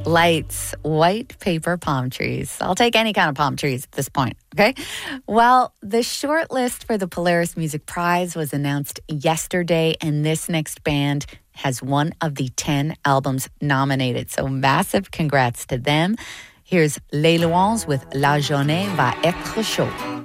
lights, white paper palm trees. I'll take any kind of palm trees at this point, okay? Well, the short list for the Polaris Music Prize was announced yesterday, and this next band has one of the 10 albums nominated. So massive congrats to them. Here's Les Louanges with La Journée va être chaude.